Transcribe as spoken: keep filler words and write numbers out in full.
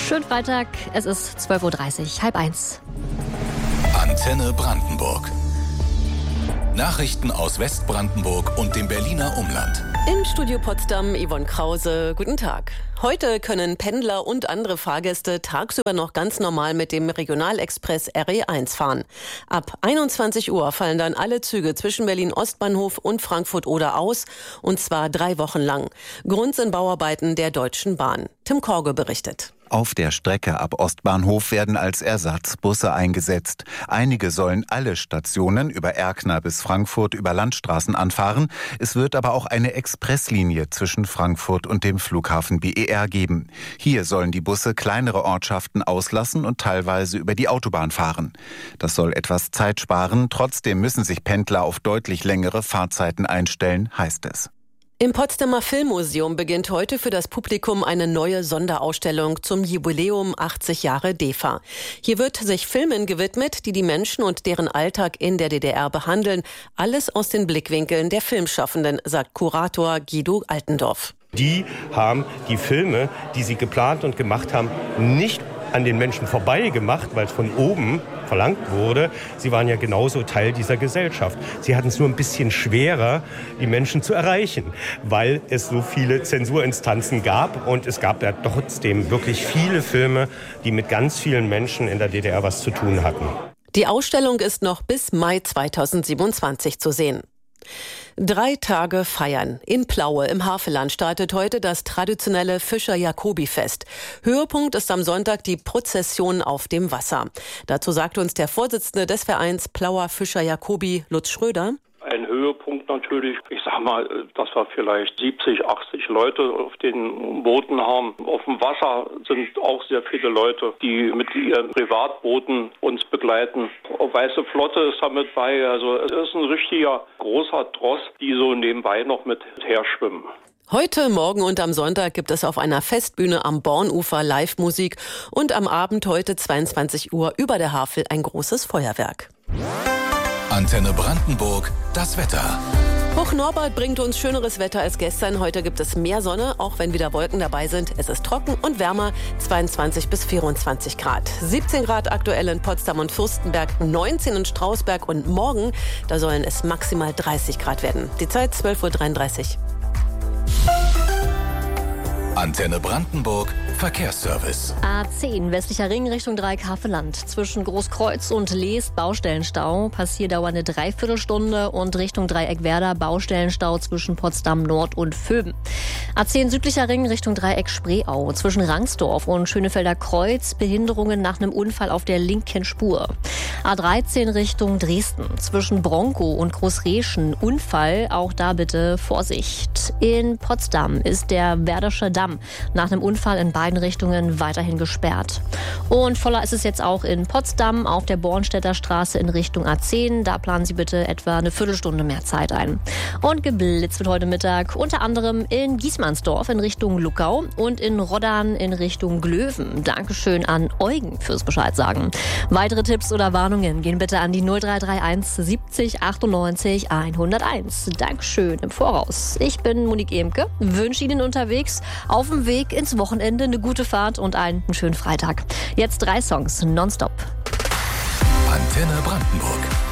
Schönen Freitag, es ist zwölf Uhr dreißig, halb eins. Antenne Brandenburg. Nachrichten aus Westbrandenburg und dem Berliner Umland. Im Studio Potsdam Yvonne Krause, guten Tag. Heute können Pendler und andere Fahrgäste tagsüber noch ganz normal mit dem Regionalexpress R E eins fahren. Ab einundzwanzig Uhr fallen dann alle Züge zwischen Berlin-Ostbahnhof und Frankfurt-Oder aus, und zwar drei Wochen lang. Grund sind Bauarbeiten der Deutschen Bahn. Tim Korge berichtet. Auf der Strecke ab Ostbahnhof werden als Ersatz Busse eingesetzt. Einige sollen alle Stationen über Erkner bis Frankfurt über Landstraßen anfahren. Es wird aber auch eine Expresslinie zwischen Frankfurt und dem Flughafen B E R geben. Hier sollen die Busse kleinere Ortschaften auslassen und teilweise über die Autobahn fahren. Das soll etwas Zeit sparen. Trotzdem müssen sich Pendler auf deutlich längere Fahrzeiten einstellen, heißt es. Im Potsdamer Filmmuseum beginnt heute für das Publikum eine neue Sonderausstellung zum Jubiläum achtzig Jahre D E F A. Hier wird sich Filmen gewidmet, die die Menschen und deren Alltag in der D D R behandeln. Alles aus den Blickwinkeln der Filmschaffenden, sagt Kurator Guido Altendorf. Die haben die Filme, die sie geplant und gemacht haben, nicht an den Menschen vorbei gemacht, weil es von oben verlangt wurde. Sie waren ja genauso Teil dieser Gesellschaft. Sie hatten es nur ein bisschen schwerer, die Menschen zu erreichen, weil es so viele Zensurinstanzen gab. Und es gab ja trotzdem wirklich viele Filme, die mit ganz vielen Menschen in der D D R was zu tun hatten. Die Ausstellung ist noch bis Mai zweitausendsiebenundzwanzig zu sehen. Drei Tage feiern. In Plaue im Havelland startet heute das traditionelle Fischer-Jacobi-Fest. Höhepunkt ist am Sonntag die Prozession auf dem Wasser. Dazu sagt uns der Vorsitzende des Vereins Plauer Fischer-Jacobi, Lutz Schröder. Ein Höhepunkt natürlich, ich sag mal, dass wir vielleicht siebzig, achtzig Leute auf den Booten haben. Auf dem Wasser sind auch sehr viele Leute, die mit ihren Privatbooten uns begleiten. Weiße Flotte ist da mit bei, also es ist ein richtiger großer Tross, die so nebenbei noch mit her schwimmen. Heute, morgen und am Sonntag gibt es auf einer Festbühne am Bornufer Live-Musik und am Abend heute zweiundzwanzig Uhr über der Havel ein großes Feuerwerk. Antenne Brandenburg, das Wetter. Hochnorbert bringt uns schöneres Wetter als gestern. Heute gibt es mehr Sonne, auch wenn wieder Wolken dabei sind. Es ist trocken und wärmer, zweiundzwanzig bis vierundzwanzig Grad. siebzehn Grad aktuell in Potsdam und Fürstenberg, neunzehn in Strausberg und morgen, da sollen es maximal dreißig Grad werden. Die Zeit zwölf Uhr dreiunddreißig. Antenne Brandenburg, Verkehrsservice. A zehn, westlicher Ring Richtung Dreieck Havelland. Zwischen Großkreuz und Leest Baustellenstau. Passierdauer eine Dreiviertelstunde und Richtung Dreieck Werder Baustellenstau zwischen Potsdam Nord und Vöben. A zehn, südlicher Ring Richtung Dreieck Spreeau. Zwischen Rangsdorf und Schönefelder Kreuz Behinderungen nach einem Unfall auf der linken Spur. A dreizehn Richtung Dresden. Zwischen Bronkow und Großreschen Unfall. Auch da bitte Vorsicht. In Potsdam ist der Werderscher Damm nach einem Unfall in beiden Richtungen weiterhin gesperrt. Und voller ist es jetzt auch in Potsdam auf der Bornstädter Straße in Richtung A zehn. Da planen Sie bitte etwa eine Viertelstunde mehr Zeit ein. Und geblitzt wird heute Mittag unter anderem in Giesmannsdorf in Richtung Luckau und in Roddern in Richtung Glöwen. Dankeschön an Eugen fürs Bescheid sagen. Weitere Tipps oder Warnungen gehen bitte an die null drei drei eins siebzig achtundneunzig hunderteins. Dankeschön im Voraus. Ich bin Monique Emke, wünsche Ihnen unterwegs auf dem Weg ins Wochenende eine gute Fahrt und einen schönen Freitag. Jetzt drei Songs nonstop. Antenne Brandenburg.